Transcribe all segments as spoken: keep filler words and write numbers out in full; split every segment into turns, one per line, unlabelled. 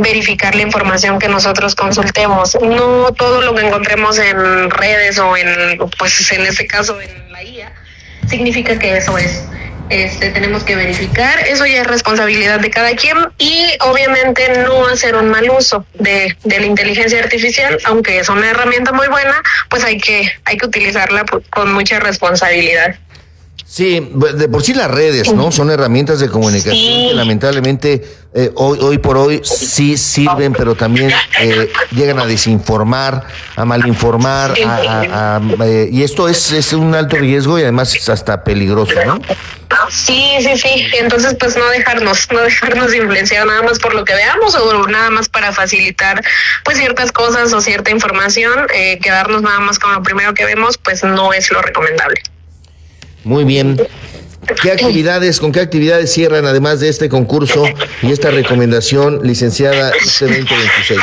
verificar la información que nosotros consultemos. No todo lo que encontremos en redes o en, pues en este caso en la I A, significa que eso es. Este, tenemos que verificar, eso ya es responsabilidad de cada quien y obviamente no hacer un mal uso de, de la inteligencia artificial, aunque es una herramienta muy buena, pues hay que, hay que utilizarla con mucha responsabilidad.
Sí, de por sí las redes, ¿no? Son herramientas de comunicación sí. que lamentablemente eh, hoy, hoy por hoy sí sirven, pero también eh, llegan a desinformar, a malinformar, a, a, a, eh, y esto es, es un alto riesgo y además es hasta peligroso, ¿no?
Sí, sí, sí. Entonces, pues no dejarnos, no dejarnos influenciar nada más por lo que veamos o nada más para facilitar, pues ciertas cosas o cierta información. Eh, quedarnos nada más con lo primero que vemos, pues no es lo recomendable.
Muy bien. ¿Qué actividades, con qué actividades cierran además de este concurso y esta recomendación, licenciada, este veinte veintiséis?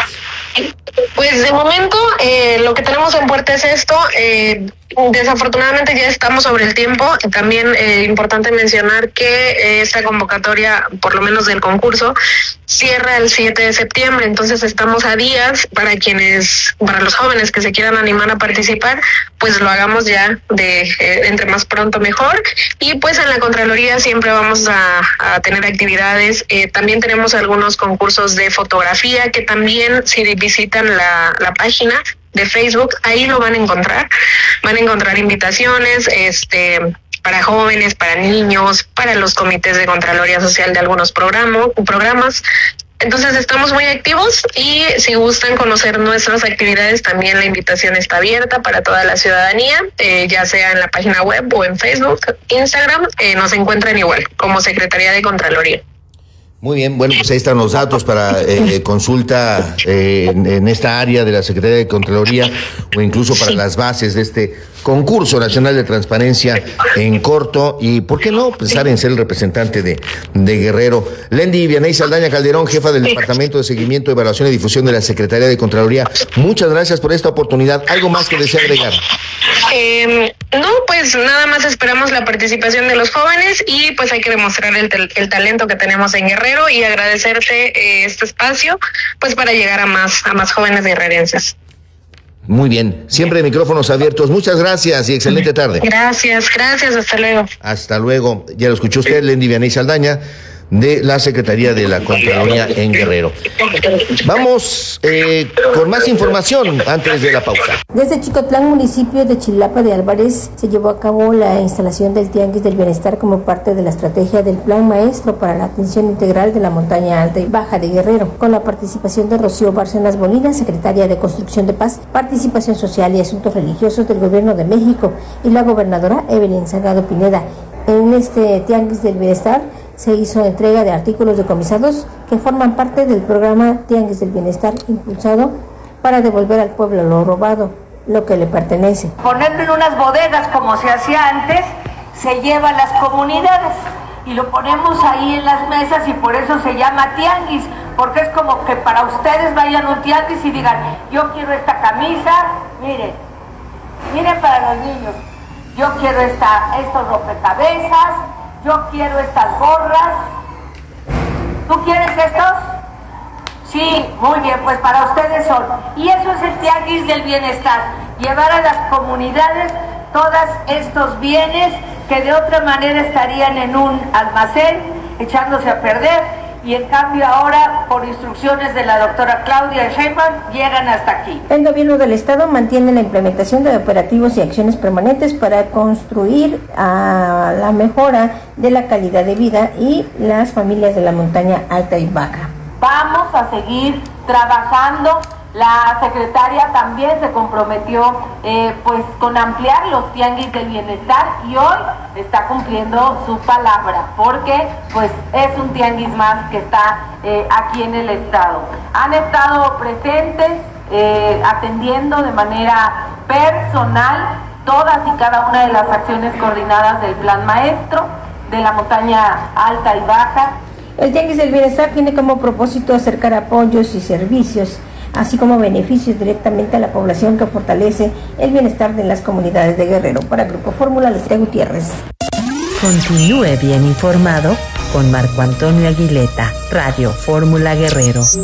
Pues de momento eh, lo que tenemos en puerta es esto. Eh, desafortunadamente ya estamos sobre el tiempo. También es eh, importante mencionar que eh, esta convocatoria, por lo menos del concurso, cierra el siete de septiembre. Entonces estamos a días para quienes, para los jóvenes que se quieran animar a participar, pues lo hagamos ya de eh, entre más pronto mejor. Y pues en la Contraloría siempre vamos a, a tener actividades. Eh, también tenemos algunos concursos de fotografía que también, si visitan la, la página de Facebook, ahí lo van a encontrar. Van a encontrar invitaciones, este, para jóvenes, para niños, para los comités de Contraloría Social de algunos programo, programas. Entonces estamos muy activos y si gustan conocer nuestras actividades, también la invitación está abierta para toda la ciudadanía, eh, ya sea en la página web o en Facebook, Instagram, eh, nos encuentran igual como Secretaría de Contraloría.
Muy bien, bueno, pues ahí están los datos para eh, consulta eh, en, en esta área de la Secretaría de Contraloría o incluso para sí. las bases de este concurso nacional de transparencia en corto y, ¿por qué no?, pensar en ser el representante de, de Guerrero. Lendy Vianey Saldaña Calderón, jefa del Departamento de Seguimiento, Evaluación y Difusión de la Secretaría de Contraloría, muchas gracias por esta oportunidad. ¿Algo más que desea agregar?
Eh, no, pues nada más esperamos la participación de los jóvenes y pues hay que demostrar el, el talento que tenemos en Guerrero y agradecerte eh, este espacio pues para llegar a más a más jóvenes guerrerenses.
Muy bien, siempre micrófonos abiertos. Muchas gracias y excelente tarde.
Gracias, gracias, hasta luego.
Hasta luego. Ya lo escuchó usted, Lendy Vianey Saldaña, de la Secretaría de la Contraloría en Guerrero. Vamos eh, con más información antes de la pausa.
Desde Chicotlán, municipio de Chilapa de Álvarez, se llevó a cabo la instalación del Tianguis del Bienestar como parte de la estrategia del Plan Maestro para la Atención Integral de la Montaña Alta y Baja de Guerrero, con la participación de Rocío Bárcenas Bonilla, secretaria de Construcción de Paz, Participación Social y Asuntos Religiosos del Gobierno de México, y la gobernadora Evelyn Salgado Pineda. En este Tianguis del Bienestar se hizo entrega de artículos decomisados que forman parte del programa Tianguis del Bienestar, impulsado para devolver al pueblo lo robado, lo que le pertenece.
Ponerlo en unas bodegas como se hacía antes, se lleva a las comunidades y lo ponemos ahí en las mesas y por eso se llama tianguis, porque es como que para ustedes vayan a un tianguis y digan, yo quiero esta camisa, miren, miren para los niños, yo quiero esta, estos rompecabezas, yo quiero estas gorras. ¿Tú quieres estos? Sí, muy bien, pues para ustedes son. Y eso es el Tianguis del Bienestar, llevar a las comunidades todos estos bienes que de otra manera estarían en un almacén, echándose a perder, y en cambio ahora, por instrucciones de la doctora Claudia Sheinbaum, llegan hasta aquí.
El gobierno del estado mantiene la implementación de operativos y acciones permanentes para construir a la mejora de la calidad de vida y las familias de la montaña alta y baja.
Vamos a seguir trabajando. La secretaria también se comprometió eh, pues con ampliar los tianguis del bienestar y hoy está cumpliendo su palabra porque pues es un tianguis más que está eh, aquí en el estado. Han estado presentes eh, atendiendo de manera personal todas y cada una de las acciones coordinadas del Plan Maestro de la montaña alta y baja.
El Tianguis del Bienestar tiene como propósito acercar apoyos y servicios, así como beneficios directamente a la población, que fortalece el bienestar de las comunidades de Guerrero. Para Grupo Fórmula, Lucía Gutiérrez.
Continúe bien informado con Marco Antonio Aguileta, Radio Fórmula Guerrero.